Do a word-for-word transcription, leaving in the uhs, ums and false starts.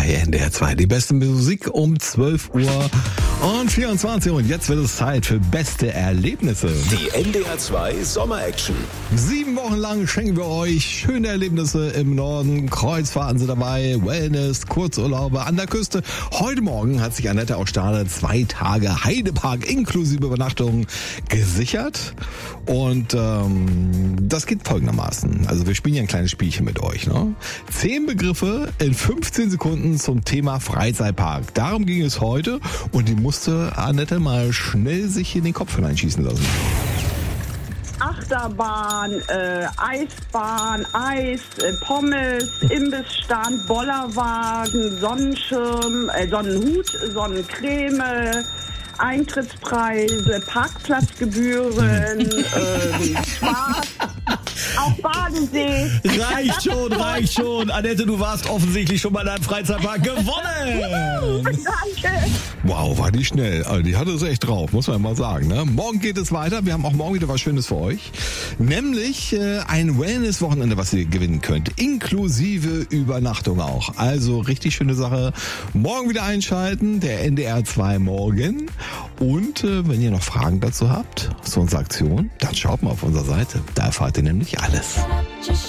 Bei N D R zwei. Die beste Musik um zwölf Uhr und vierundzwanzig. Und jetzt wird es Zeit für beste Erlebnisse. Die N D R zwei Sommer-Action. Sieben Wochen lang schenken wir euch schöne Erlebnisse im Norden. Kreuzfahrten sind dabei, Wellness, Kurzurlaube an der Küste. Heute Morgen hat sich Annette aus Stade zwei Tage Heidepark inklusive Übernachtung gesichert. Und ähm, das geht folgendermaßen. Also wir spielen ja ein kleines Spielchen mit euch. Ne? Zehn Begriffe in fünfzehn Sekunden zum Thema Freizeitpark. Darum ging es heute und die musste Annette mal schnell sich in den Kopf hineinschießen lassen. Achterbahn, äh, Eisbahn, Eis, äh, Pommes, Imbissstand, Bollerwagen, Sonnenschirm, äh, Sonnenhut, Sonnencreme, Eintrittspreise, Parkplatzgebühren, äh, Spaß, auch Badensee. Reicht schon, reicht schon. Annette, du warst offensichtlich schon mal in einem Freizeitpark gewonnen. Danke. Wow, war die schnell. Also die hatte es echt drauf, muss man mal sagen. Ne? Morgen geht es weiter. Wir haben auch morgen wieder was Schönes für euch. Nämlich äh, ein Wellness-Wochenende, was ihr gewinnen könnt. Inklusive Übernachtung auch. Also richtig schöne Sache. Morgen wieder einschalten. Der N D R zwei Morgen. Und äh, wenn ihr noch Fragen dazu habt, zu unserer Aktion, dann schaut mal auf unserer Seite. Da erfahrt ihr nämlich alles.